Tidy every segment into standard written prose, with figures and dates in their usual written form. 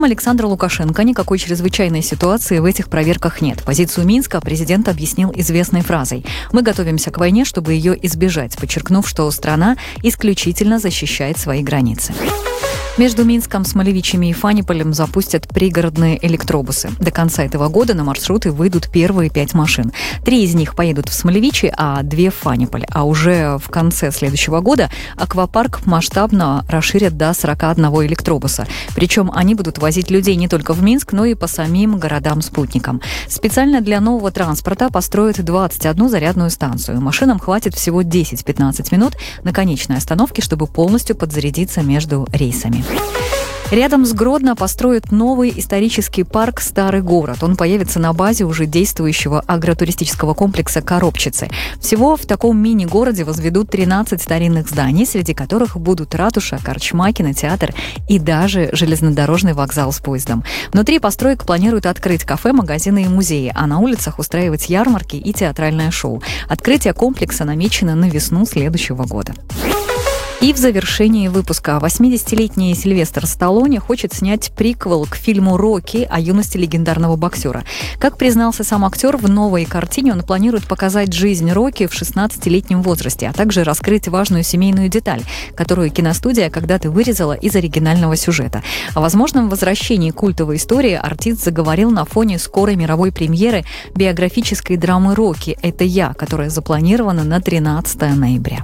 Александра Лукашенко никакой чрезвычайной ситуации в этих проверках нет. Позицию Минска президент объяснил известной фразой: «Мы готовимся к войне, чтобы ее избежать», подчеркнув, что страна исключительно защищает свои границы. Между Минском, Смолевичами и Фаниполем запустят пригородные электробусы. До конца этого года на маршруты выйдут первые 5 машин. 3 из них поедут в Смолевичи, а 2 в Фаниполь. А уже в конце следующего года аквапарк масштабно расширят до 41 электробуса. Причем они будут возить людей не только в Минск, но и по самим городам-спутникам. Специально для нового транспорта построят 21 зарядную станцию. Машинам хватит всего 10-15 минут на конечной остановке, чтобы полностью подзарядиться между рейсами. Рядом с Гродно построят новый исторический парк «Старый город». Он появится на базе уже действующего агротуристического комплекса «Коробчицы». Всего в таком мини-городе возведут 13 старинных зданий, среди которых будут ратуша, корчма, кинотеатр и даже железнодорожный вокзал с поездом. Внутри построек планируют открыть кафе, магазины и музеи, а на улицах устраивать ярмарки и театральное шоу. Открытие комплекса намечено на весну следующего года. И в завершении выпуска 80-летний Сильвестр Сталлоне хочет снять приквел к фильму «Рокки» о юности легендарного боксера. Как признался сам актер, в новой картине он планирует показать жизнь Рокки в 16-летнем возрасте, а также раскрыть важную семейную деталь, которую киностудия когда-то вырезала из оригинального сюжета. О возможном возвращении культовой истории артист заговорил на фоне скорой мировой премьеры биографической драмы «Рокки. Это я», которая запланирована на 13 ноября.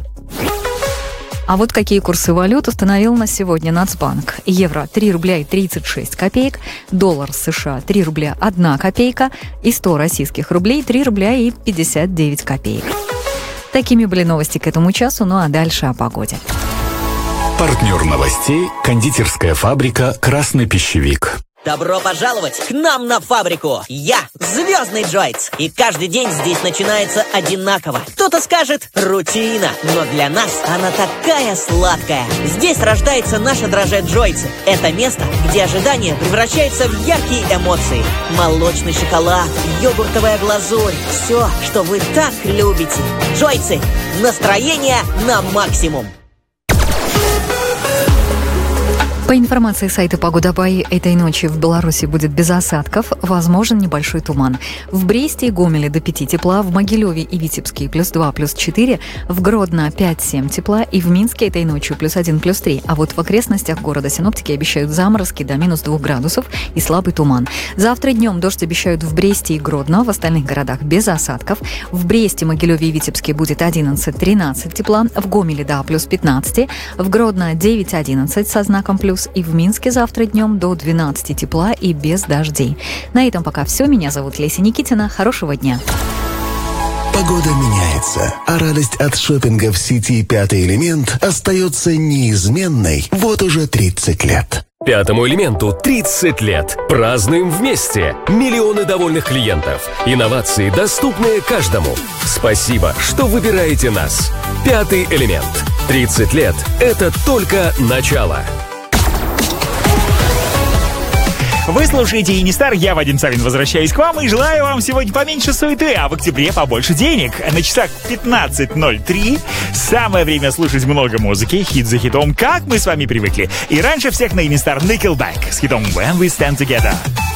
А вот какие курсы валют установил на сегодня Нацбанк. Евро 3 рубля и 36 копеек, доллар США 3 рубля 1 копейка и 100 российских рублей 3 рубля и 59 копеек. Такими были новости к этому часу, ну а дальше о погоде. Партнер новостей – кондитерская фабрика «Красный пищевик». Добро пожаловать к нам на фабрику! Я Звездный Джойц, и каждый день здесь начинается одинаково. Кто-то скажет рутина, но для нас она такая сладкая. Здесь рождается наша дрожжи Джойцы. Это место, где ожидание превращается в яркие эмоции. Молочный шоколад, йогуртовая глазурь, все, что вы так любите. Джойцы, настроение на максимум. По информации сайта «Погода.бай», этой ночью в Беларуси будет без осадков, возможен небольшой туман. В Бресте и Гомеле до 5 тепла, в Могилеве и Витебске +2, +4, в Гродно 5-7 тепла и в Минске этой ночью +1, +3. А вот в окрестностях города синоптики обещают заморозки до -2 градусов и слабый туман. Завтра днем дождь обещают в Бресте и Гродно, в остальных городах без осадков. В Бресте, Могилеве и Витебске будет 11-13 тепла, в Гомеле до +15, в Гродно 9-11 со знаком плюс, и в Минске завтра днем до 12 тепла и без дождей. На этом пока все. Меня зовут Леся Никитина. Хорошего дня. Погода меняется, а радость от шопинга в сети «Пятый элемент» остается неизменной вот уже 30 лет. Пятому элементу 30 лет. Празднуем вместе. Миллионы довольных клиентов. Инновации, доступные каждому. Спасибо, что выбираете нас. Пятый элемент. 30 лет – это только начало. Вы слушаете «Инистар», я Вадим Савин возвращаюсь к вам и желаю вам сегодня поменьше суеты, а в октябре побольше денег. На часах 15:03. Самое время слушать много музыки, хит за хитом, как мы с вами привыкли. И раньше всех на «Инистар» Nickelback с хитом «When We Stand Together».